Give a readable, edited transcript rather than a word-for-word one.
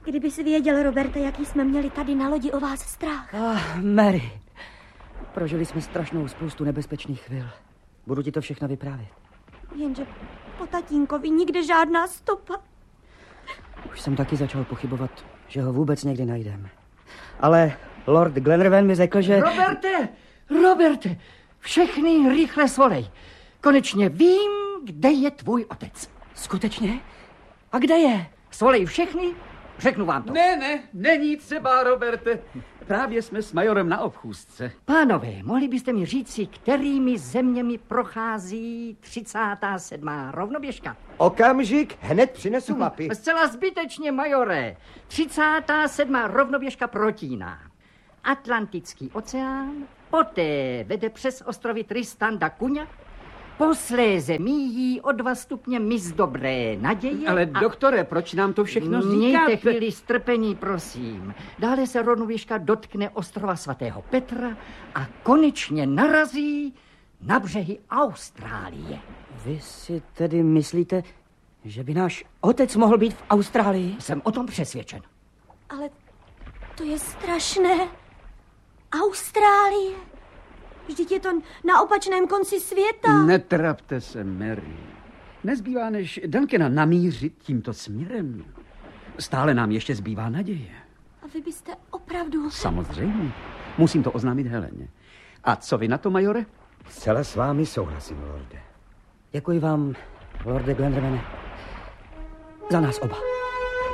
Kdyby si věděl, Roberte, jaký jsme měli tady na lodi o vás strach. Mary, prožili jsme strašnou spoustu nebezpečných chvil. Budu ti to všechno vyprávět. Jenže po tatínkovi nikde žádná stopa. Už jsem taky začal pochybovat, že ho vůbec někdy najdeme. Ale Lord Glenarvan mi řekl, že... Roberte, všechny rychle svolej. Konečně vím, kde je tvůj otec. Skutečně? A kde je? Svolej všechny, řeknu vám to. Ne, není třeba, Roberte. Právě jsme s majorem na obchůzce. Pánové, mohli byste mi říci, kterými zeměmi prochází 37. rovnoběžka? Okamžik, hned přinesu mapy. Zcela zbytečně, majore. 37. rovnoběžka protíná Atlantický oceán, poté vede přes ostrovy Tristan da Cunha, posléze míjí o 2 stupně mys Dobré naděje. Ale doktore, proč nám to všechno říkáte? Mějte chvíli strpení, prosím. Dále se rovnoběžka dotkne ostrova svatého Petra a konečně narazí na břehy Austrálie. Vy si tedy myslíte, že by náš otec mohl být v Austrálii? Jsem o tom přesvědčen. Ale to je strašné. Austrálie. Vždyť je to na opačném konci světa. Netrapte se, Mary. Nezbývá než Duncana namířit tímto směrem. Stále nám ještě zbývá naděje. A vy byste opravdu... Samozřejmě. Musím to oznámit Heleně. A co vy na to, majore? Zcela s vámi souhlasím, lorde. Děkuji vám, lorde Glenarvane, za nás oba.